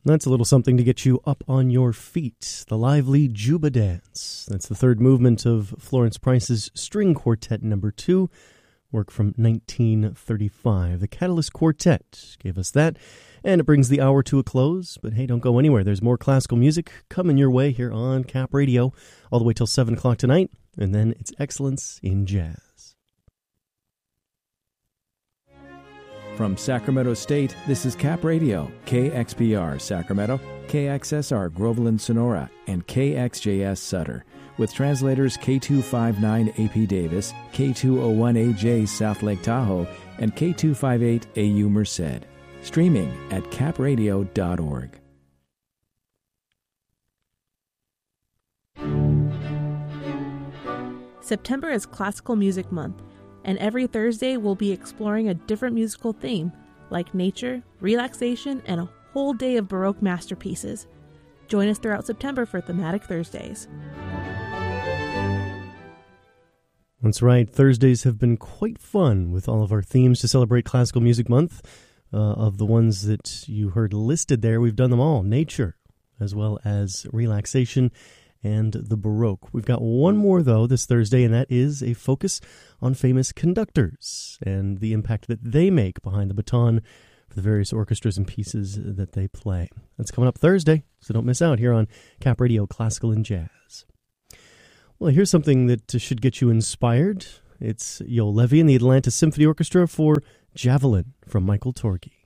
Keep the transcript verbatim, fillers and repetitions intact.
That's a little something to get you up on your feet. The lively Juba Dance. That's the third movement of Florence Price's String Quartet Number Two, work from nineteen thirty-five. The Catalyst Quartet gave us that, and it brings the hour to a close. But hey, don't go anywhere. There's more classical music coming your way here on Cap Radio, all the way till seven o'clock tonight, and then it's Excellence in Jazz. From Sacramento State, this is Cap Radio, K X P R Sacramento, K X S R Groveland Sonora, and K X J S Sutter, with translators K two fifty-nine A P Davis, K two oh one A J South Lake Tahoe, and K two fifty-eight A U Merced. Streaming at cap radio dot org. September is Classical Music Month, and every Thursday we'll be exploring a different musical theme, like nature, relaxation, and a whole day of Baroque masterpieces. Join us throughout September for Thematic Thursdays. That's right. Thursdays have been quite fun with all of our themes to celebrate Classical Music Month. Uh, of the ones that you heard listed there, we've done them all. Nature, as well as relaxation, and the Baroque. We've got one more, though, this Thursday, and that is a focus on famous conductors and the impact that they make behind the baton for the various orchestras and pieces that they play. That's coming up Thursday, so don't miss out here on Cap Radio Classical and Jazz. Well, here's something that should get you inspired. It's Yo Levy and the Atlanta Symphony Orchestra for Javelin from Michael Torgey.